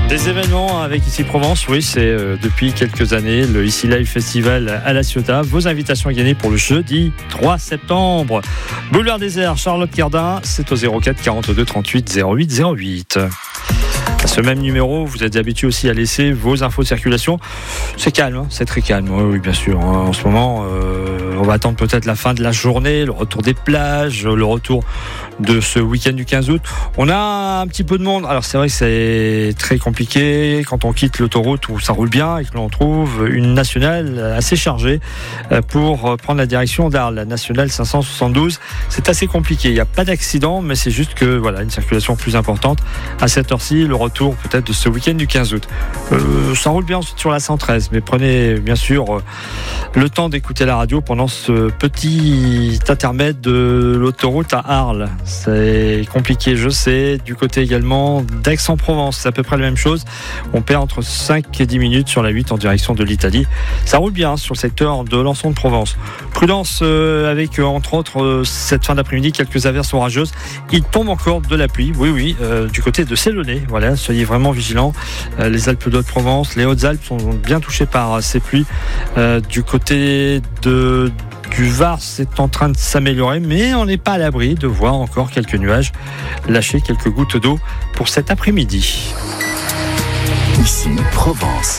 Des événements avec Ici Provence, oui, c'est depuis quelques années le Ici Live Festival à La Ciotat. Vos invitations à gagner pour le jeudi 3 septembre. Boulevard Désert, Charlotte Cardin, c'est au 04 42 38 08 08. À ce même numéro, vous êtes habitué aussi à laisser vos infos de circulation. C'est calme, hein, c'est très calme, oui, bien sûr. En ce moment, on va attendre peut-être la fin de la journée, le retour des plages, le retour de ce week-end du 15 août. On a un petit peu de monde. Alors c'est vrai que c'est très compliqué quand on quitte l'autoroute où ça roule bien et que l'on trouve une nationale assez chargée pour prendre la direction d'Arles, la nationale 572. C'est assez compliqué. Il n'y a pas d'accident, mais c'est juste que voilà, une circulation plus importante à cette heure-ci, le retour peut-être de ce week-end du 15 août. Ça roule bien ensuite sur la 113, mais prenez bien sûr le temps d'écouter la radio pendant ce petit intermède de l'autoroute à Arles. C'est compliqué, je sais. Du côté également d'Aix-en-Provence, c'est à peu près la même chose. On perd entre 5 et 10 minutes sur la 8 en direction de l'Italie. Ça roule bien sur le secteur de Lançon de Provence. Prudence avec entre autres cette fin d'après-midi quelques averses orageuses. Il tombe encore de la pluie, oui, du côté de Célonais. Voilà, soyez vraiment vigilants. Les Alpes d'Haute-Provence, les Hautes-Alpes sont bien touchées par ces pluies. Du côté du Var, c'est en train de s'améliorer, mais on n'est pas à l'abri de voir encore quelques nuages lâcher quelques gouttes d'eau pour cet après-midi. Ici Provence.